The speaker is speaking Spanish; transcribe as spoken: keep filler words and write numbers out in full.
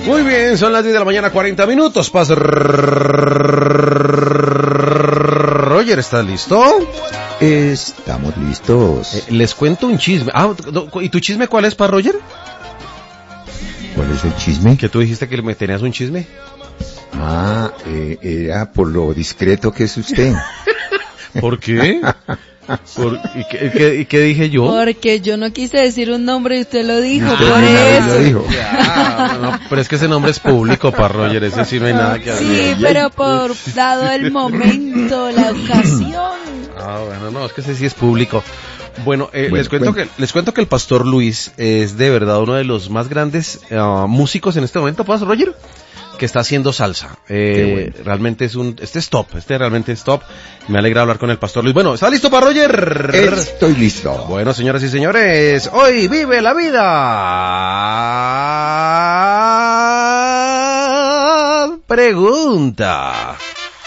Muy bien, son las diez de la mañana, cuarenta minutos. Pastor Roger, ¿estás listo? Estamos listos. Eh, les cuento un chisme. Ah, ¿y tu chisme cuál es, para Roger? ¿Cuál es el chisme? Que tú dijiste que me tenías un chisme. Ah, eh, era por lo discreto que es usted. ¿Por qué? ¿Por, y, qué, y, qué, ¿Y qué dije yo? Porque yo no quise decir un nombre y usted lo dijo, Usted por eso. Lo dijo. Ya, no, pero es que ese nombre es público, para Roger, ese sí no hay nada que hacer. Sí, pero por dado el momento, la ocasión. Ah, bueno, no, es que ese sí es público. Bueno, eh, bueno les cuento bueno. que les cuento que el Pastor Luis es de verdad uno de los más grandes uh, músicos en este momento, ¿pastor Roger? Que está haciendo salsa. Eh, bueno. Realmente es un, este es top, este realmente es top. Me alegra hablar con el Pastor Luis. Bueno, ¿está listo para Roger? Estoy listo. Bueno, señoras y señores, hoy vive la vida. Pregunta.